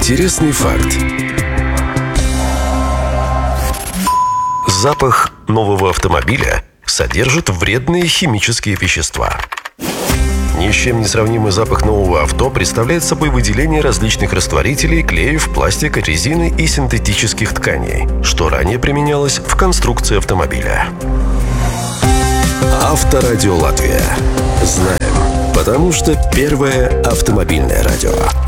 Интересный факт. Запах нового автомобиля содержит вредные химические вещества. Ни с чем не сравнимый запах нового авто представляет собой выделение различных растворителей, клеев, пластика, резины и синтетических тканей, что ранее применялось в конструкции автомобиля. Авторадио Латвия. Знаем, потому что первое автомобильное радио.